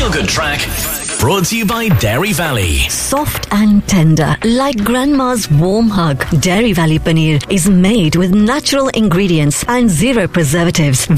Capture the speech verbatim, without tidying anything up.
feel-good track brought to you by Dairy Valley. Soft and tender, like grandma's warm hug. Dairy Valley paneer is made with natural ingredients and zero preservatives.